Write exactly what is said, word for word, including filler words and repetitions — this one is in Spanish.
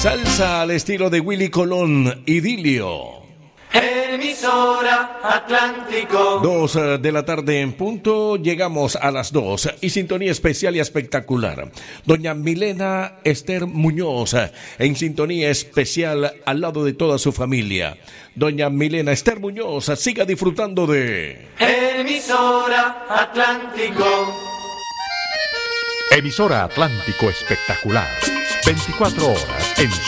Salsa al estilo de Willy Colón, Idilio. Emisora Atlántico. Dos de la tarde en punto, llegamos a las dos y sintonía especial y espectacular. Doña Milena Esther Muñoz en sintonía especial al lado de toda su familia. Doña Milena Esther Muñoz, siga disfrutando de Emisora Atlántico. Emisora Atlántico Espectacular. veinticuatro horas en